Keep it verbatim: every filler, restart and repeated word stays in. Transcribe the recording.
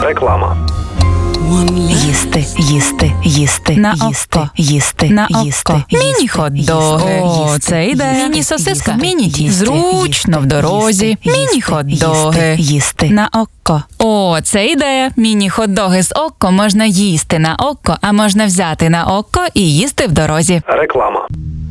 Реклама. Їсти, їсти, їсти, На їсти, око. їсти, На їсти, око. їсти, Міні-хот-доги. О, їсти, це ідея. їсти, Міні-сосиска. їсти, Міні-тіст. їсти, Зручно в дорозі. їсти, Міні-хот-доги. їсти, їсти. На око. О, це ідея. Міні-хот-доги з око можна їсти на око, а можна взяти на око і їсти в дорозі. Реклама.